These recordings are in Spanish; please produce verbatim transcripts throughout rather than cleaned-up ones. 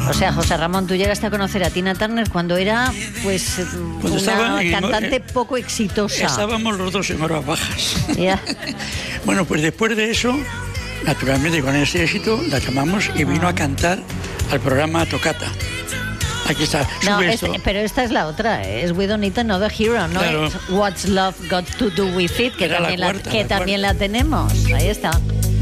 O sea, José Ramón, tú llegaste a conocer a Tina Turner cuando era, pues, cuando una en, cantante eh, poco exitosa. Estábamos los dos en horas bajas. Yeah. Bueno, pues después de eso, naturalmente con ese éxito, la llamamos y vino a cantar al programa Tocata. Aquí está. No, esto. Es, pero esta es la otra, ¿eh? Es We Don't Need Another Hero, ¿no? Claro. Es What's Love Got to Do With It, que, Era también, la, la, cuarta, que la, también cuarta. la tenemos. Ahí está.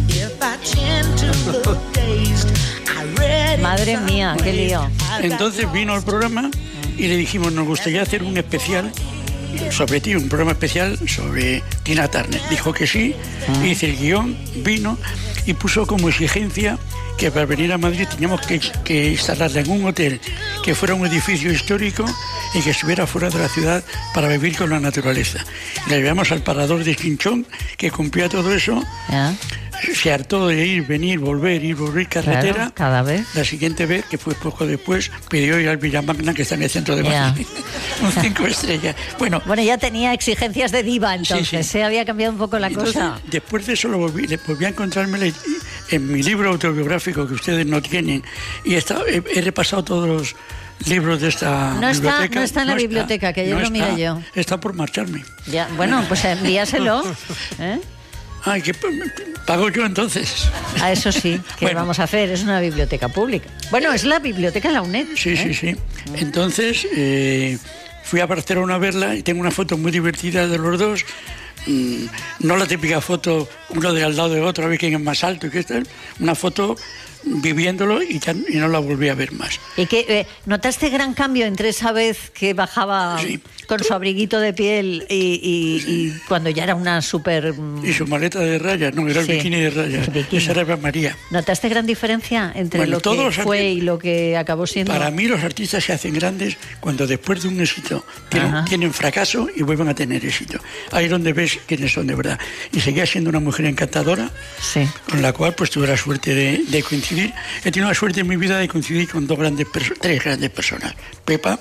Madre mía, qué lío. Entonces vino al programa y le dijimos, nos gustaría hacer un especial sobre ti, un programa especial sobre Tina Turner. Dijo que sí, ah. hice el guión, vino y puso como exigencia que para venir a Madrid teníamos que, que instalarla en un hotel que fuera un edificio histórico y que estuviera fuera de la ciudad para vivir con la naturaleza. La llevamos al parador de Chinchón, que cumplía todo eso. ¿Ya? Se hartó de ir, venir, volver, ir, volver, carretera. Claro, cada vez. La siguiente vez, que fue poco después, pidió ir al Villamagna, que está en el centro de Madrid. Un cinco estrellas. Bueno, bueno, ya tenía exigencias de diva, entonces. Sí, sí. Se había cambiado un poco la entonces, cosa. Después de eso, lo volví, volví a encontrarme en mi libro autobiográfico, que ustedes no tienen, y está, he, he repasado todos los libros de esta no está, biblioteca. No está en la no biblioteca, está, que yo no lo mire yo. Está por marcharme. Ya, bueno, pues envíaselo. ¿Eh? Ay, que pago yo entonces. Ah, eso sí, ¿qué bueno. vamos a hacer? Es una biblioteca pública. Bueno, es la biblioteca de la UNED. Sí, ¿eh? sí, sí. Entonces, eh, fui a Barcelona a verla y tengo una foto muy divertida de los dos. Mm, no la típica foto, uno de al lado de otro, a ver quién es más alto y qué tal. Una foto viviéndolo y, ya, y no la volví a ver más. ¿Y que eh, notaste gran cambio entre esa vez que bajaba sí. con su abriguito de piel y, y, sí. y cuando ya era una súper... Y su maleta de rayas, no, era el sí. bikini de rayas. Bikini. Esa era Eva María. ¿Notaste gran diferencia entre bueno, lo que fue y lo que acabó siendo? Para mí los artistas se hacen grandes cuando después de un éxito tienen, tienen fracaso y vuelven a tener éxito. Ahí es donde ves quiénes son de verdad. Y seguía siendo una mujer encantadora, sí. con la cual pues tuve la suerte de, de coincidir. He tenido la suerte en mi vida de coincidir con dos grandes perso- tres grandes personas. Pepa.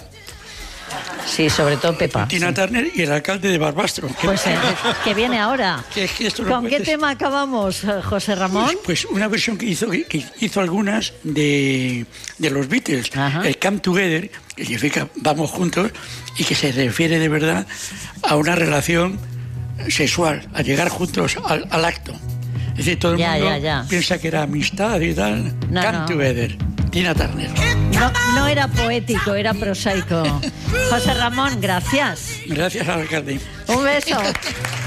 Sí, sobre todo Pepa. Tina sí. Turner y el alcalde de Barbastro. Pues eh, que viene ahora. Que es que esto ¿Con no qué puedes... tema acabamos, José Ramón? Pues, pues una versión que hizo, que hizo algunas de, de los Beatles. Ajá. El Come Together, que significa vamos juntos, y que se refiere de verdad a una relación sexual, a llegar juntos al, al acto. Es decir, todo el ya, mundo ya, ya. piensa que era amistad y tal. No, Come no. Together, Tina Turner. No, no era poético, era prosaico. José Ramón, gracias. Gracias al alcalde. Un beso.